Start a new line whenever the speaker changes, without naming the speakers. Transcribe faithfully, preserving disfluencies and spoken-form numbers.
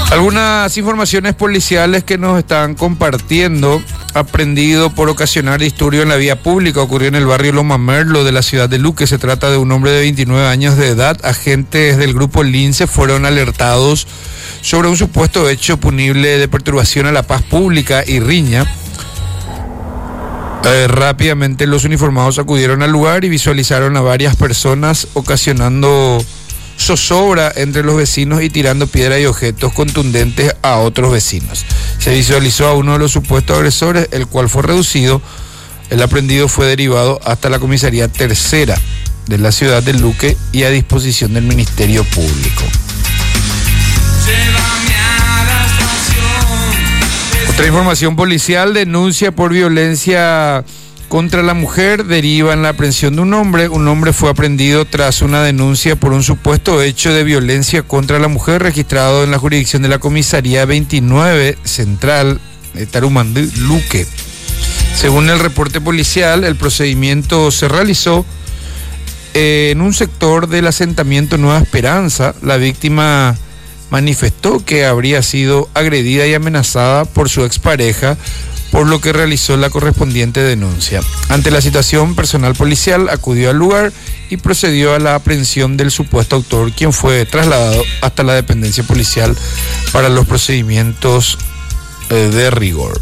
Algunas informaciones policiales que nos están compartiendo. Aprendido por ocasionar disturbio en la vía pública, ocurrió en el barrio Loma Merlo de la ciudad de Luque. Se trata de un hombre de veintinueve años de edad. Agentes del grupo Lince fueron alertados sobre un supuesto hecho punible de perturbación a la paz pública y riña. Eh, rápidamente los uniformados acudieron al lugar y visualizaron a varias personas ocasionando zozobra entre los vecinos y tirando piedra y objetos contundentes a otros vecinos. Se visualizó a uno de los supuestos agresores, el cual fue reducido. El aprendido fue derivado hasta la comisaría tercera de la ciudad de Luque y a disposición del Ministerio Público. Otra información policial: denuncia por violencia contra la mujer deriva en la aprehensión de un hombre. Un hombre fue aprehendido tras una denuncia por un supuesto hecho de violencia contra la mujer registrado en la jurisdicción de la comisaría veintinueve central de Tarumandí, Luque. Según el reporte policial, el procedimiento se realizó eh, en un sector del asentamiento Nueva Esperanza. La víctima manifestó que habría sido agredida y amenazada por su expareja, por lo que realizó la correspondiente denuncia. Ante la situación, personal policial acudió al lugar y procedió a la aprehensión del supuesto autor, quien fue trasladado hasta la dependencia policial para los procedimientos eh, de rigor.